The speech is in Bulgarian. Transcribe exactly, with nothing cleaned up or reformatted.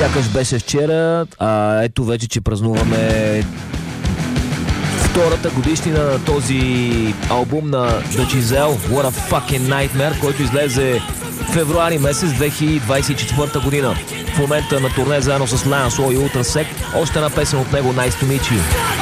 Сякаш беше вчера, а ето вече, че празнуваме втората годишнина на този албум на The Giselle, What a Fucking Nightmare, който излезе февруари месец две хиляди двадесет и четвърта година. В момента на турне заедно с Lions Law и Ultrasec, още една песен от него, Nice to Meet You.